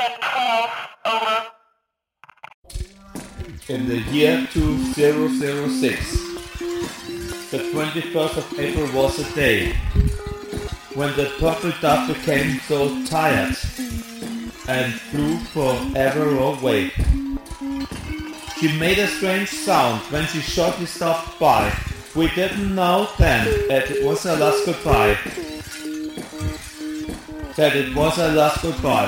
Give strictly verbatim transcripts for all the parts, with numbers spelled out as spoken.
ten twelve, over. In the year two thousand six, the twenty-first of April was a day when the purple dove became so tired and flew forever away. She made a strange sound when she shortly stopped by. We didn't know then that it was her last goodbye. That it was her last goodbye.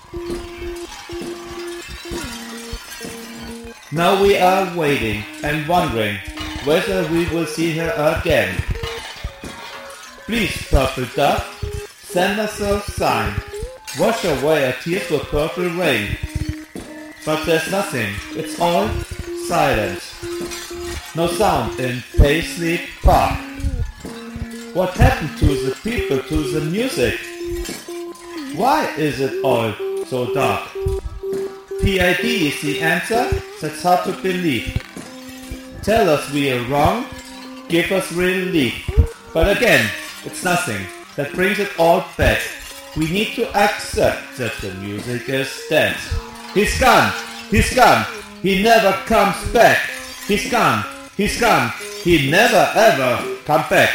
Now we are waiting and wondering whether we will see her again. Please, purple dove, send us a sign. Wash away our tears with purple rain. But there's nothing, it's all silent. No sound in Paisley Park. What happened to the people, to the music? Why is it all so dark? P I D is the answer, that's hard to believe. Tell us we are wrong, give us relief. But again, it's nothing that brings it all back. We need to accept that the music is dead. He's gone, he's gone, he never comes back. He's gone, he's gone, he never ever come back.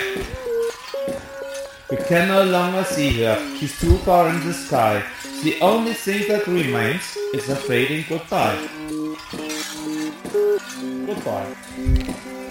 We can no longer see her, she's too far in the sky. The only thing that remains is a fading goodbye. Goodbye.